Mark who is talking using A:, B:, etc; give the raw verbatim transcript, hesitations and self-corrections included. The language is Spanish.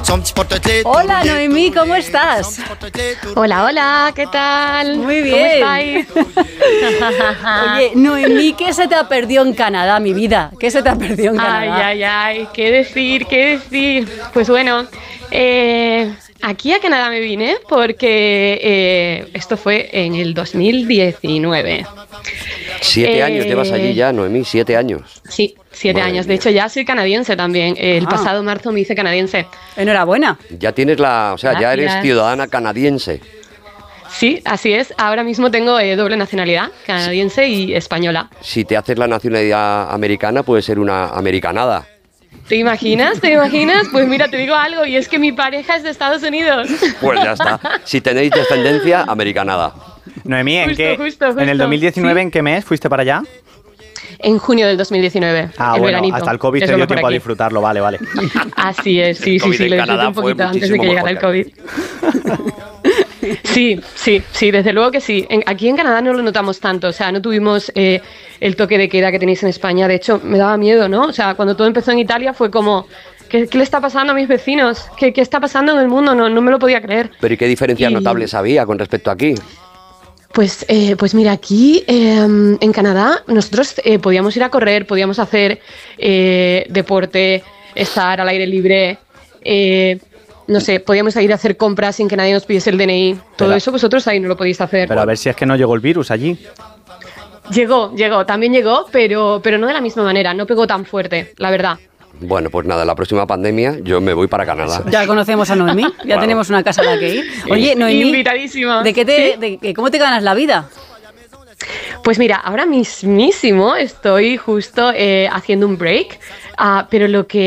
A: Hola Noemí, ¿cómo estás?
B: Hola, hola, ¿qué tal?
A: Muy bien.
B: ¿Cómo estáis?
A: Oye, Noemí, ¿qué se te ha perdido en Canadá, mi vida? ¿Qué se te ha perdido en Canadá?
B: Ay, ay, ay, qué decir, qué decir. Pues bueno, eh, aquí a Canadá me vine porque eh, esto fue en el dos mil diecinueve.
C: Siete
B: Eh,
C: años llevas allí ya, Noemí, siete años.
B: Sí, siete
C: Madre
B: años.
C: mía.
B: De hecho, ya soy canadiense también. El
A: Ah.
B: pasado marzo me hice canadiense.
A: Enhorabuena.
C: Ya tienes la, o sea, ya eres
B: Gracias.
C: ciudadana canadiense.
B: Sí, así es. Ahora mismo tengo eh, doble nacionalidad, canadiense y española.
C: Si te haces la nacionalidad americana, puede ser una americanada.
B: ¿Te imaginas? ¿Te imaginas? Pues mira, te digo algo, y es que mi pareja es de Estados Unidos.
C: Pues ya está. Si tenéis descendencia, americanada.
D: Noemí, ¿en,
B: Justo,
D: qué,
B: justo, justo.
D: en el dos mil diecinueve,
B: ¿Sí?
D: ¿en qué mes fuiste para allá?
B: En junio del dos mil diecinueve.
D: Ah,
B: el
D: bueno,
B: veranito.
D: hasta el COVID
B: Es
D: te
B: lo
D: dio
B: mejor
D: tiempo a
B: aquí.
D: disfrutarlo, vale, vale.
B: Así es, sí,
C: El
B: sí,
C: COVID
B: sí,
C: en
B: lo disfruté
C: Canadá
B: un
C: fue
B: poquito antes de
C: muchísimo
B: que llegara el
C: mejor
B: COVID. Sí, sí, sí, desde luego que sí. En- aquí en Canadá no lo notamos tanto, o sea, no tuvimos eh, el toque de queda que tenéis en España. De hecho, me daba miedo, ¿no? O sea, cuando todo empezó en Italia fue como, ¿qué, qué le está pasando a mis vecinos? ¿Qué, qué está pasando en el mundo? No, no me lo podía creer.
C: Pero ¿y qué diferencias
B: Y-
C: notables había con respecto a aquí?
B: Pues, eh, pues mira, aquí eh, en Canadá nosotros eh, podíamos ir a correr, podíamos hacer eh, deporte, estar al aire libre, eh, no sé, podíamos ir a hacer compras sin que nadie nos pidiese el D N I. Todo
D: Pero-
B: eso vosotros ahí no lo podéis hacer.
D: Pero a ver si es que no llegó el virus allí.
B: Llegó, llegó, también llegó, pero, pero no de la misma manera, no pegó tan fuerte, la verdad.
C: Bueno, pues nada, la próxima pandemia yo me voy para Canadá.
A: Ya conocemos a Noemí, ya
C: Claro.
A: tenemos una casa a la que ir. Oye, Noemí,
B: Invitadísima.
A: ¿de qué te,
B: ¿Sí?
A: de, de- ¿cómo te ganas la vida?
B: Pues mira, ahora mismísimo estoy justo eh, haciendo un break, ah, pero lo que